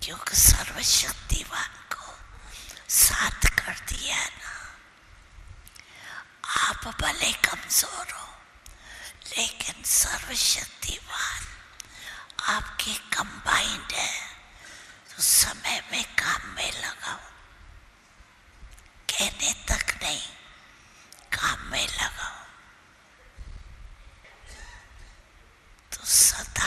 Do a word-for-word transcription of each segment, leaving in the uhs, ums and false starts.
क्योंकि सर्वशक्तिवान को साथ कर दिया ना। आप भले कमजोर हो, लेकिन सर्वशक्तिवान आपके कंबाइंड है, तो समय में काम में लगाओ। कहने तक नहीं, काम में लगाओ तो सदा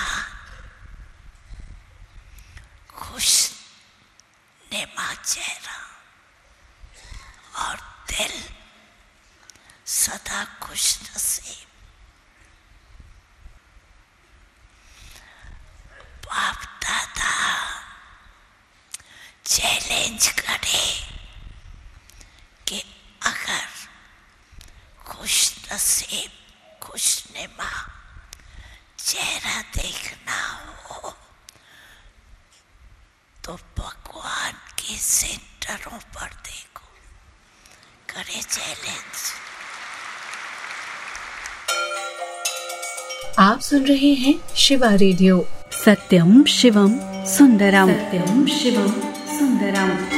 खुश नेमा चेहरा और दिल सदा खुश नसीब। बाप दादा चैलेंज करे कि अगर खुश नसीब खुश नेमा चेहरा देखना हो तो भगवान के सेंटरों पर देखो। करे चैलेंज। आप सुन रहे हैं शिवा रेडियो। सत्यम शिवम सुंदरम। सत्यम शिवम सुंदरम।